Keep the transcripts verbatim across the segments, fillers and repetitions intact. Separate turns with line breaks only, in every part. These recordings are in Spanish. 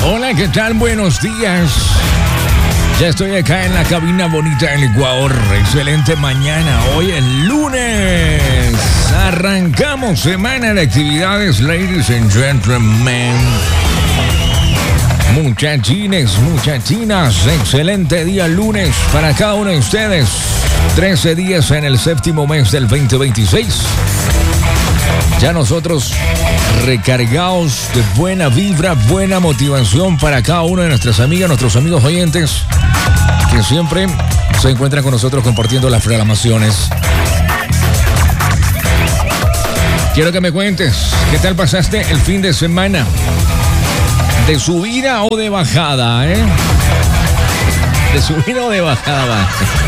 Hola, ¿qué tal? Buenos días. Ya estoy acá en la cabina bonita del Ecuador. Excelente mañana. Hoy es lunes. Arrancamos semana de actividades, ladies and gentlemen. Muchachines, muchachinas, excelente día lunes para cada uno de ustedes. trece días en el séptimo mes del veinte veintiséis. Ya nosotros recargados de buena vibra, buena motivación para cada uno de nuestras amigas, nuestros amigos oyentes que siempre se encuentran con nosotros compartiendo las programaciones. Quiero que me cuentes, ¿qué tal pasaste el fin de semana? ¿De subida o de bajada, eh? ¿De subida o de bajada va?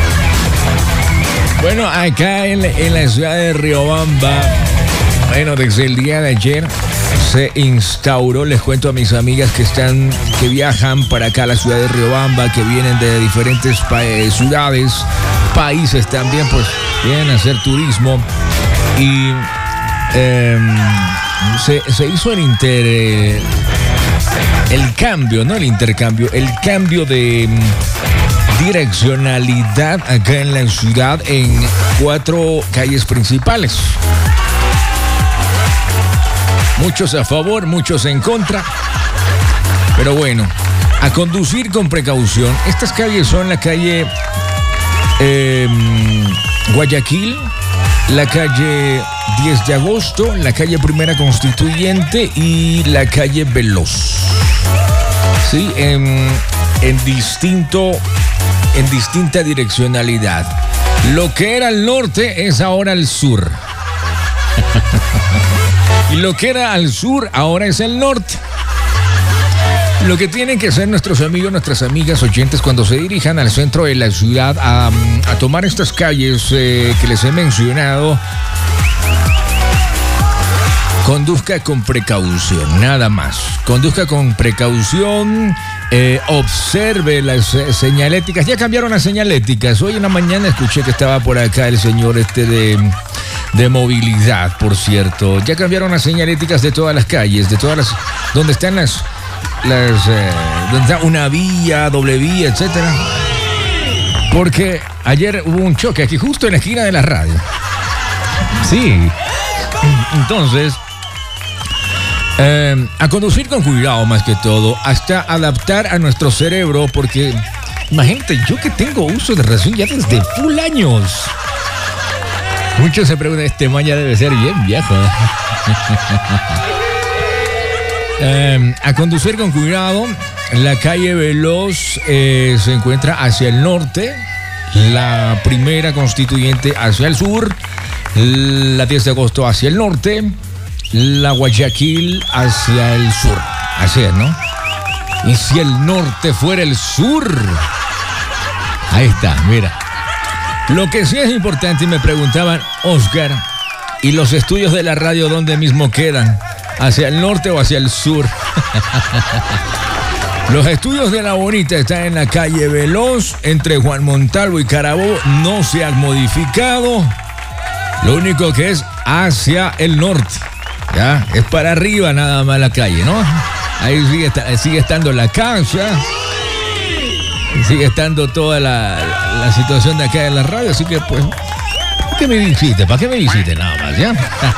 Bueno, acá en, en la ciudad de Riobamba, bueno, desde el día de ayer se instauró, les cuento a mis amigas que están, que viajan para acá a la ciudad de Riobamba, que vienen de diferentes pa- ciudades, países también, pues vienen a hacer turismo y eh, se, se hizo el inter... El cambio, no el intercambio, el cambio de direccionalidad acá en la ciudad en cuatro calles principales. Muchos a favor, muchos en contra. Pero bueno, a conducir con precaución. Estas calles son la calle eh, Guayaquil, la calle diez de agosto, la calle Primera Constituyente y la calle Veloz. Sí, en, en distinto, en distinta direccionalidad. Lo que era el norte es ahora el sur. Y lo que era al sur ahora es el norte. Lo que tienen que hacer nuestros amigos, nuestras amigas oyentes cuando se dirijan al centro de la ciudad a, a tomar estas calles eh, que les he mencionado, conduzca con precaución, nada más. Conduzca con precaución, eh, observe las eh, señaléticas. Ya cambiaron las señaléticas. Hoy en la mañana escuché que estaba por acá el señor este de, de movilidad, por cierto. Ya cambiaron las señaléticas de todas las calles, de todas las... donde están las... las eh, donde está una vía, doble vía, etcétera. Porque ayer hubo un choque aquí justo en la esquina de la radio. Sí. Entonces... Eh, a conducir con cuidado más que todo, hasta adaptar a nuestro cerebro, porque imagínate, yo que tengo uso de razón ya desde full años. Muchos se preguntan, este man ya debe ser bien viejo. eh, a conducir con cuidado, la calle Veloz eh, se encuentra hacia el norte, la Primera Constituyente hacia el sur, la diez de agosto hacia el norte, la Guayaquil hacia el sur. Así es, ¿no? Y si el norte fuera el sur. Ahí está, mira. Lo que sí es importante, y me preguntaban, Oscar, ¿y los estudios de la radio dónde mismo quedan? ¿Hacia el norte o hacia el sur? Los estudios de La Bonita están en la calle Veloz, entre Juan Montalvo y Carabobo. No se han modificado. Lo único que es hacia el norte. Ya, es para arriba nada más la calle, ¿no? Ahí sigue, sigue estando la casa, sigue estando toda la, la situación de acá de la radio, así que pues, ¿para qué me visite? ¿Para qué me visite? Nada más, ¿ya?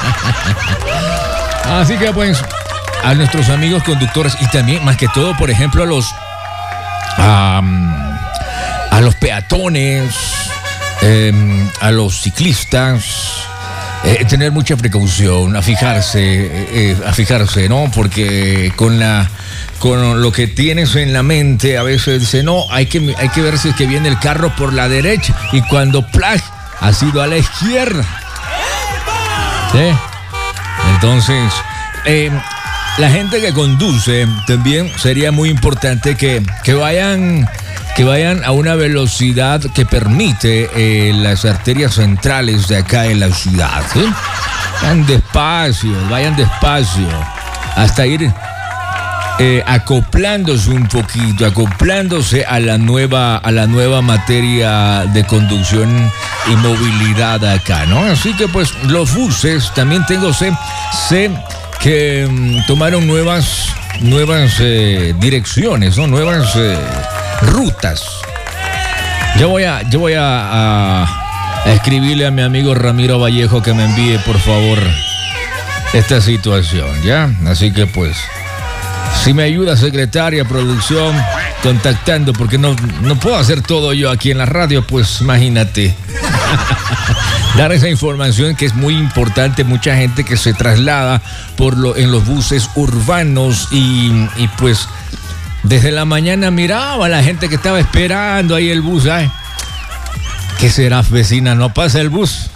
Así que pues, a nuestros amigos conductores y también, más que todo, por ejemplo, a los, um, a los peatones, eh, a los ciclistas, Eh, tener mucha precaución, a fijarse, eh, a fijarse, ¿no? Porque con la, con lo que tienes en la mente, a veces dice, no, hay que, hay que ver si es que viene el carro por la derecha y cuando ¡plaj! Ha sido a la izquierda. ¿Sí? Entonces, eh, la gente que conduce también sería muy importante que, que vayan... que vayan a una velocidad que permite eh, las arterias centrales de acá en la ciudad, ¿sí? Vayan despacio, vayan despacio, hasta ir eh, acoplándose un poquito, acoplándose a la nueva, a la nueva materia de conducción y movilidad acá, ¿no? Así que pues los buses, también tengo sé, sé que um, tomaron nuevas nuevas eh, direcciones, ¿no? Nuevas eh, rutas. Yo voy a, yo voy a, a, a escribirle a mi amigo Ramiro Vallejo que me envíe, por favor, esta situación, ¿ya? Así que pues, si me ayuda secretaria, producción, contactando, porque no, no puedo hacer todo yo aquí en la radio, pues imagínate. Dar esa información que es muy importante, mucha gente que se traslada por lo, en los buses urbanos y, y pues desde la mañana miraba a la gente que estaba esperando ahí el bus. Ay, ¿qué será, vecina? ¿No pasa el bus?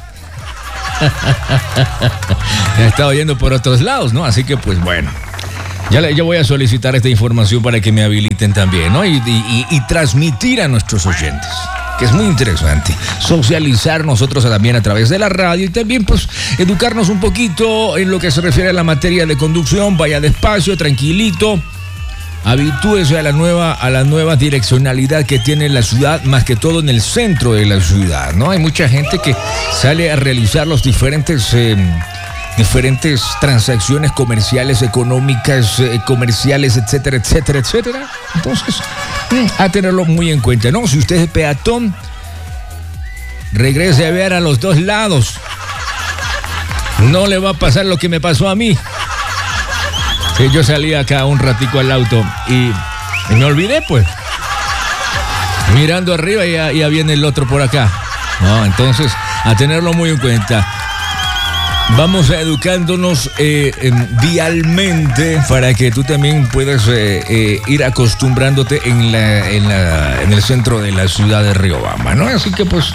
He estado yendo por otros lados, ¿no? Así que pues bueno, ya, le, ya voy a solicitar esta información para que me habiliten también, ¿no? Y, y, y, y transmitir a nuestros oyentes, que es muy interesante, socializar nosotros también a través de la radio y también pues educarnos un poquito en lo que se refiere a la materia de conducción. Vaya despacio, tranquilito, habitúese a la nueva, a la nueva direccionalidad que tiene la ciudad, más que todo en el centro de la ciudad, ¿no? Hay mucha gente que sale a realizar los diferentes... Eh, diferentes transacciones comerciales, económicas, eh, comerciales, etcétera, etcétera, etcétera. Entonces, a tenerlo muy en cuenta, ¿no? Si usted es peatón, regrese a ver a los dos lados. No le va a pasar lo que me pasó a mí. Sí, yo salí acá un ratico al auto y, y me olvidé, pues. Mirando arriba y ya, ya viene el otro por acá. No, entonces, a tenerlo muy en cuenta. Vamos a educándonos eh, eh, vialmente para que tú también puedas eh, eh, ir acostumbrándote en, la, en, la, en el centro de la ciudad de Riobamba, ¿no? Así que pues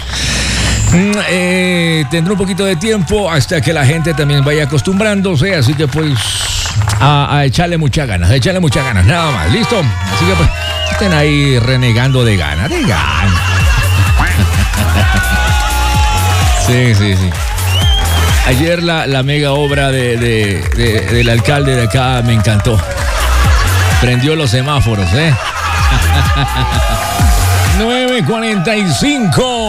eh, tendrá un poquito de tiempo hasta que la gente también vaya acostumbrándose, así que pues a, a echarle muchas ganas, a echarle muchas ganas, nada más, ¿listo? Así que pues estén ahí renegando de ganas, de ganas. Sí, sí, sí. Ayer la, la mega obra de, de, de, del alcalde de acá me encantó. Prendió los semáforos, ¿eh? nueve cuarenta y cinco.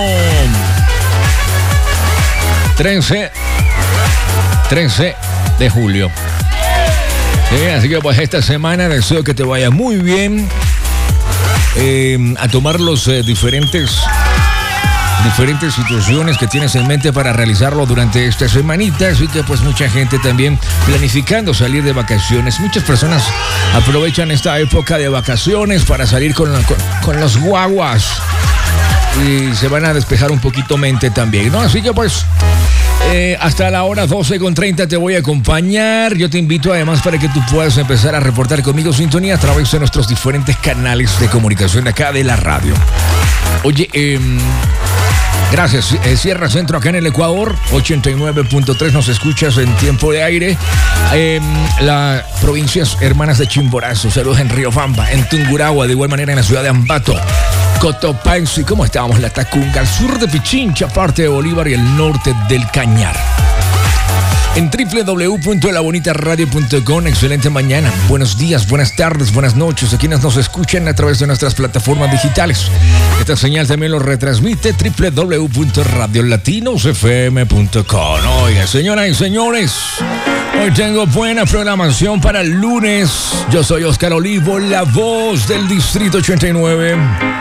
trece. trece de julio. Sí, así que pues esta semana deseo que te vaya muy bien. Eh, a tomar los eh, diferentes... diferentes situaciones que tienes en mente para realizarlo durante esta semanita, así que pues mucha gente también planificando salir de vacaciones. Muchas personas aprovechan esta época de vacaciones para salir con, con, con los guaguas y se van a despejar un poquito mente también, ¿no? Así que pues eh, hasta la hora doce con treinta te voy a acompañar. Yo te invito además para que tú puedas empezar a reportar conmigo sintonía a través de nuestros diferentes canales de comunicación acá de la radio. Oye, eh, gracias. Eh, Sierra Centro acá en el Ecuador, ochenta y nueve punto tres, nos escuchas en tiempo de aire. Eh, las provincias hermanas de Chimborazo, saludos en Riobamba, en Tungurahua, de igual manera en la ciudad de Ambato, Cotopaxi, ¿cómo estábamos? La Tacunga, al sur de Pichincha, parte de Bolívar y el norte del Cañar. En doble u doble u doble u punto la bonita radio punto com. Excelente mañana, buenos días, buenas tardes, buenas noches a quienes nos escuchan a través de nuestras plataformas digitales. Esta señal también lo retransmite doble u doble u doble u punto radio latinos f m punto com. Oiga, señoras y señores, hoy tengo buena programación para el lunes. Yo soy Oscar Olivo, la voz del Distrito ochenta y nueve.